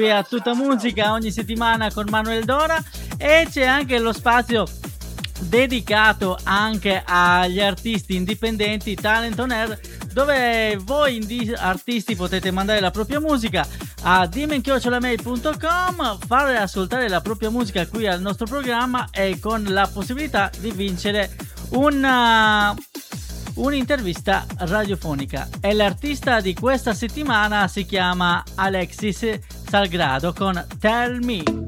a Tutta Musica ogni settimana con Manuel Dora, e c'è anche lo spazio dedicato anche agli artisti indipendenti, Talent on Air, dove voi artisti potete mandare la propria musica a dimmi@mail.com, fare ascoltare la propria musica qui al nostro programma e con la possibilità di vincere un'intervista radiofonica. E l'artista di questa settimana si chiama Alexis Salgrado con Tell Me.